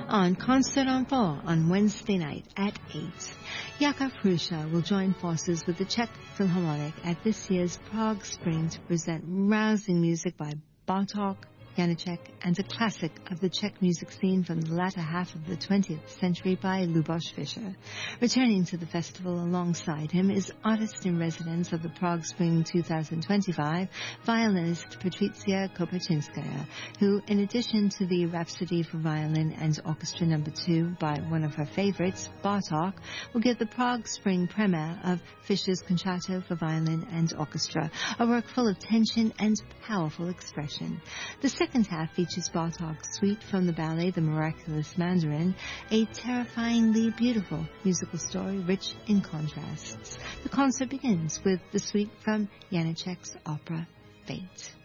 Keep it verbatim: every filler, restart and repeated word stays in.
on Concert on Four on Wednesday night at eight. Jakub Hrusha will join forces with the Czech Philharmonic at this year's Prague Spring to present rousing music by Bartók, Janacek, and a classic of the Czech music scene from the latter half of the twentieth century by Luboš Fischer. Returning to the festival alongside him is artist-in-residence of the Prague Spring twenty twenty-five, violinist Patricia Kopachinskaya, who, in addition to the Rhapsody for Violin and Orchestra Number two by one of her favorites, Bartók, will give the Prague Spring premiere of Fischer's Concerto for Violin and Orchestra, a work full of tension and powerful expression. The second half features Bartók's suite from the ballet The Miraculous Mandarin, a terrifyingly beautiful musical story rich in contrasts. The concert begins with the suite from Janacek's opera Fate.